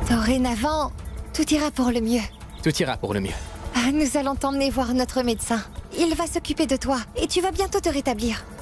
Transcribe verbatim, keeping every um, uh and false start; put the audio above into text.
Dorénavant, tout ira pour le mieux. Tout ira pour le mieux. Ah, nous allons t'emmener voir notre médecin. Il va s'occuper de toi et tu vas bientôt te rétablir.